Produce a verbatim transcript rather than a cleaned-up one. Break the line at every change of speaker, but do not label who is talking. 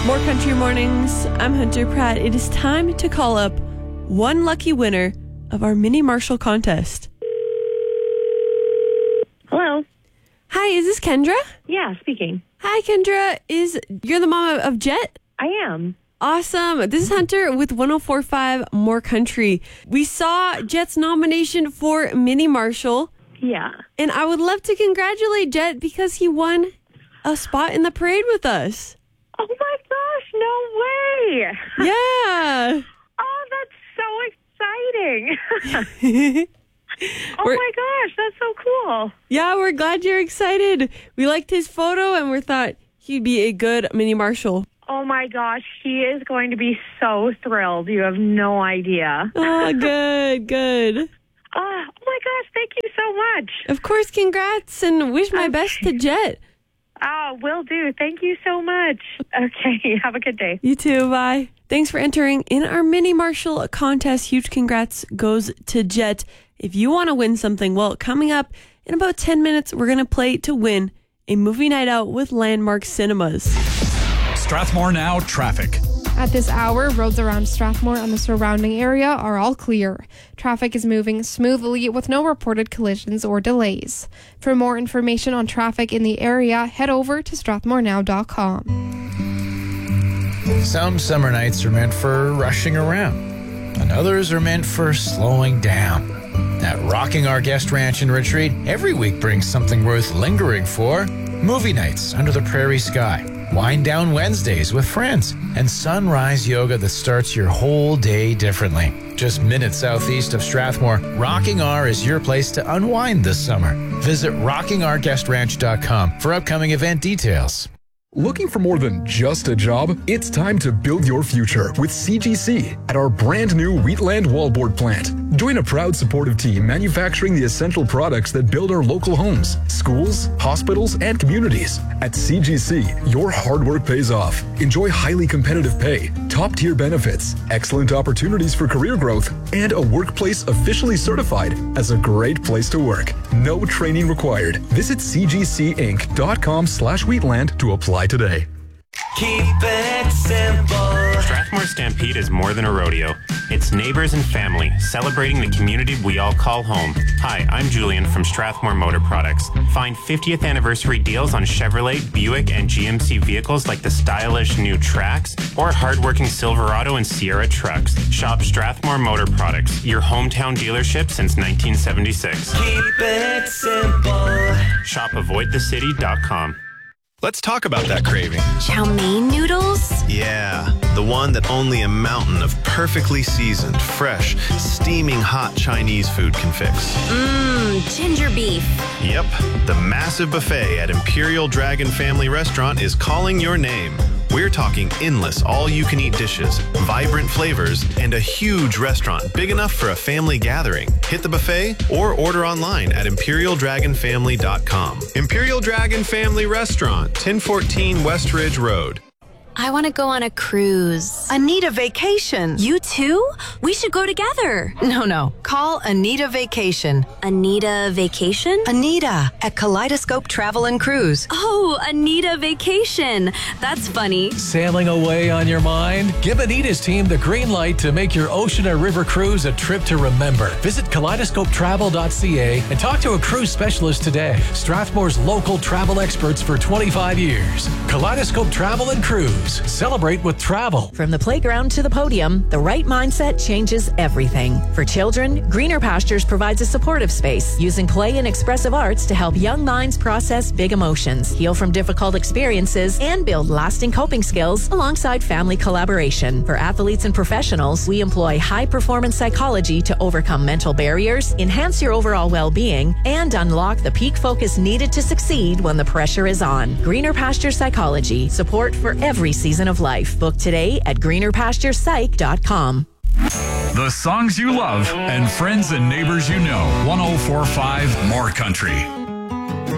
More Country Mornings. I'm Hunter Pratt. It is time to call up one lucky winner of our Mini Marshall contest.
Hello.
Hi, is this Kendra?
Yeah, speaking.
Hi, Kendra. Is you're the mom of Jet?
I am.
Awesome. This is Hunter with one oh four point five More Country. We saw Jet's nomination for Mini Marshall.
Yeah.
And I would love to congratulate Jet because he won a spot in the parade with us.
Oh my gosh, no way.
Yeah.
Oh, that's so exciting. oh
We're-
my gosh, that's so cool.
Yeah, we're glad you're excited. We liked his photo and we thought he'd be a good Mini Marshall.
Oh my gosh, he is going to be so thrilled. You have no idea.
Oh, good, good.
Oh, oh my gosh, thank you so much.
Of course, congrats and wish my best to Jet.
Oh, will do. Thank you so much. Okay, have a good day.
You too, bye. Thanks for entering in our Mini Marshall contest. Huge congrats goes to Jet. If you want to win something, well, coming up in about ten minutes, we're going to play to win a movie night out with Landmark Cinemas.
Strathmore Now traffic.
At this hour, roads around Strathmore and the surrounding area are all clear. Traffic is moving smoothly with no reported collisions or delays. For more information on traffic in the area, head over to strathmore now dot com.
Some summer nights are meant for rushing around, and others are meant for slowing down. At Rocking Our Guest Ranch and Retreat, every week brings something worth lingering for. Movie nights under the prairie sky, wind down Wednesdays with friends, and sunrise yoga that starts your whole day differently. Just minutes southeast of Strathmore, Rocking R is your place to unwind this summer. Visit rocking our guest ranch dot com for upcoming event details.
Looking for more than just a job? It's time to build your future with C G C at our brand new Wheatland Wallboard plant. Join a proud supportive team manufacturing the essential products that build our local homes, schools, hospitals, and communities. At C G C, your hard work pays off. Enjoy highly competitive pay, top-tier benefits, excellent opportunities for career growth, and a workplace officially certified as a great place to work. No training required. Visit c g c inc dot com slash wheatland to apply today.
Keep it simple. Strathmore Stampede is more than a rodeo. It's neighbors and family celebrating the community we all call home. Hi, I'm Julian from Strathmore Motor Products. Find fiftieth anniversary deals on Chevrolet, Buick, and G M C vehicles like the stylish new Trax or hardworking Silverado and Sierra trucks. Shop Strathmore Motor Products, your hometown dealership since nineteen seventy-six. Keep it simple. Shop avoid the city dot com.
Let's talk about that craving.
Chow mein noodles?
Yeah, the one that only a mountain of perfectly seasoned, fresh, steaming hot Chinese food can fix.
Mmm, ginger beef.
Yep, the massive buffet at Imperial Dragon Family Restaurant is calling your name. We're talking endless all-you-can-eat dishes, vibrant flavors, and a huge restaurant big enough for a family gathering. Hit the buffet or order online at imperial dragon family dot com. Imperial Dragon Family Restaurant, ten fourteen West Ridge Road.
I want to go on a cruise.
Anita Vacation.
You too? We should go together.
No, no. Call Anita Vacation.
Anita Vacation?
Anita at Kaleidoscope Travel and Cruise.
Oh, Anita Vacation. That's funny.
Sailing away on your mind? Give Anita's team the green light to make your ocean or river cruise a trip to remember. Visit kaleidoscope travel dot c a and talk to a cruise specialist today. Strathmore's local travel experts for twenty-five years. Kaleidoscope Travel and Cruise. Celebrate with travel.
From the playground to the podium, the right mindset changes everything. For children, Greener Pastures provides a supportive space using play and expressive arts to help young minds process big emotions, heal from difficult experiences, and build lasting coping skills alongside family collaboration. For athletes and professionals, we employ high-performance psychology to overcome mental barriers, enhance your overall well-being, and unlock the peak focus needed to succeed when the pressure is on. Greener Pastures Psychology, support for every season of life. Book today at greener pastures psych dot com.
The songs you love and friends and neighbors you know. one oh four point five More Country.